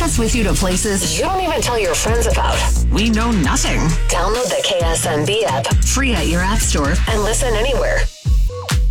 us with you to places you don't even tell your friends about. we know nothing. Download the KSMB app Free at your app store. and listen anywhere.